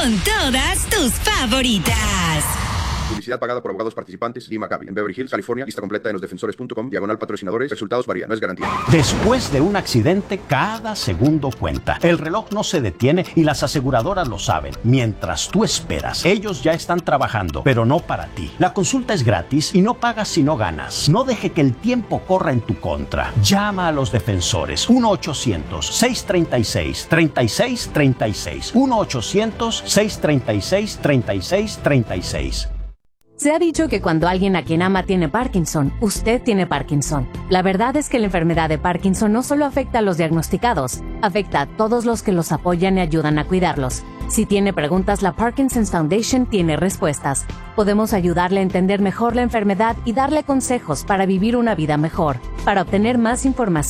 con todas tus favoritas. Publicidad pagada por abogados participantes. Lee Maccabi. En Beverly Hills, California. Lista completa en losdefensores.com. /patrocinadores. Resultados varían. No es garantía. Después de un accidente, cada segundo cuenta. El reloj no se detiene y las aseguradoras lo saben. Mientras tú esperas, ellos ya están trabajando, pero no para ti. La consulta es gratis y no pagas si no ganas. No deje que el tiempo corra en tu contra. Llama a los defensores. 1-800-636-3636. 1-800-636-3636. Se ha dicho que cuando alguien a quien ama tiene Parkinson, usted tiene Parkinson. La verdad es que la enfermedad de Parkinson no solo afecta a los diagnosticados, afecta a todos los que los apoyan y ayudan a cuidarlos. Si tiene preguntas, la Parkinson's Foundation tiene respuestas. Podemos ayudarle a entender mejor la enfermedad y darle consejos para vivir una vida mejor. Para obtener más información,